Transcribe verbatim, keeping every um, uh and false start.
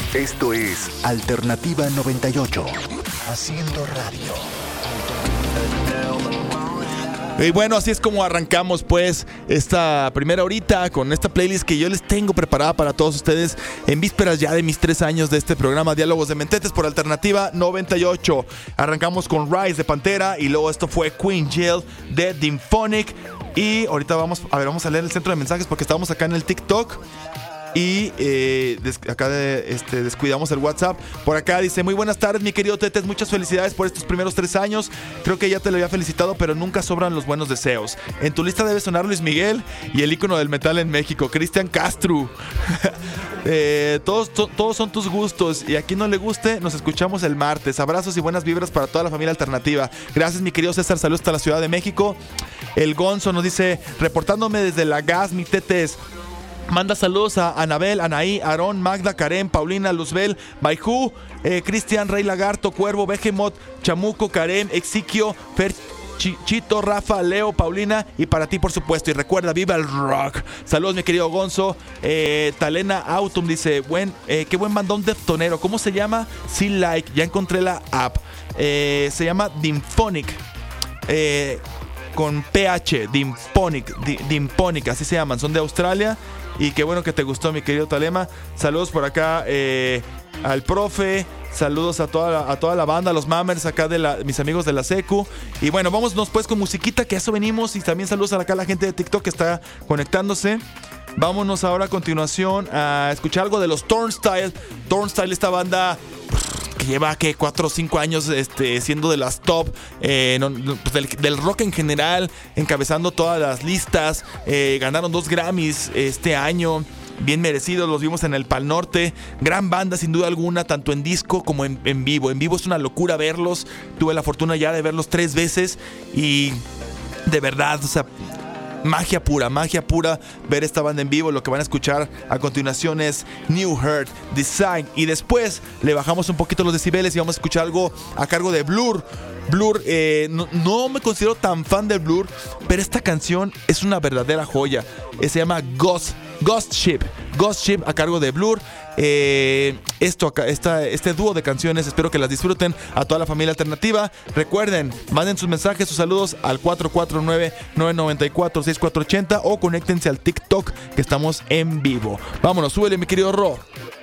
Esto es Alternativa noventa y ocho, haciendo radio. Y bueno, así es como arrancamos pues esta primera horita con esta playlist que yo les tengo preparada para todos ustedes en vísperas ya de mis tres años de este programa Diálogos de Mentetes por Alternativa noventa y ocho. Arrancamos con Rise de Pantera y luego esto fue Queen Jail de Dymphonic. Y ahorita vamos a ver, vamos a leer el centro de mensajes porque estábamos acá en el TikTok. Y eh, des- acá de, este, descuidamos el WhatsApp. Por acá dice: muy buenas tardes, mi querido Tetes. Muchas felicidades por estos primeros tres años. Creo que ya te lo había felicitado, pero nunca sobran los buenos deseos. En tu lista debe sonar Luis Miguel y el ícono del metal en México, Cristian Castro. eh, todos, to- todos son tus gustos. Y a quien no le guste, nos escuchamos el martes. Abrazos y buenas vibras para toda la familia alternativa. Gracias, mi querido César. Saludos hasta la Ciudad de México. El Gonzo nos dice: reportándome desde la Gas, mi Tetes. Manda saludos a Anabel, Anaí, Aarón, Magda, Karen, Paulina, Luzbel, Baijú, eh, Cristian, Rey Lagarto, Cuervo, Behemoth, Chamuco, Karen, Exiquio, Fer, Chi- Chito, Rafa, Leo, Paulina y para ti por supuesto. Y recuerda, viva el rock. Saludos, mi querido Gonzo. eh, Talena Autumn dice: buen, eh, qué buen bandón de tonero. ¿Cómo se llama? Sí, like, ya encontré la app. Eh, se llama Dymphonic. Eh, con P H, Dymphonic, Di- Dymphonic, así se llaman, son de Australia. Y qué bueno que te gustó, mi querido Talema. Saludos por acá eh, al profe. Saludos a toda, la, a toda la banda, a los mamers acá de la, mis amigos de la Secu. Y bueno, vámonos pues con musiquita, que a eso venimos. Y también saludos a acá a la gente de TikTok que está conectándose. Vámonos ahora a continuación a escuchar algo de los Turnstile. Turnstile, esta banda que lleva que cuatro o cinco años este, siendo de las top eh, no, pues del, del rock en general, encabezando todas las listas. Eh, ganaron dos Grammys este año, bien merecidos, los vimos en el Pal Norte. Gran banda sin duda alguna, tanto en disco como en, en vivo. En vivo es una locura verlos. Tuve la fortuna ya de verlos tres veces y de verdad, o sea, magia pura, magia pura ver esta banda en vivo. Lo que van a escuchar a continuación es New Heart Design. Y después le bajamos un poquito los decibeles y vamos a escuchar algo a cargo de Blur. Blur, eh, no, no me considero tan fan de Blur, pero esta canción es una verdadera joya. Eh, se llama Ghost, Ghost Ship. Ghost Ship a cargo de Blur. Eh, esto acá, esta, este dúo de canciones, espero que las disfruten a toda la familia alternativa. Recuerden, manden sus mensajes, sus saludos al cuatro cuatro nueve, nueve nueve cuatro, seis cuatro ocho cero o conéctense al TikTok que estamos en vivo. Vámonos, súbele, mi querido Ro.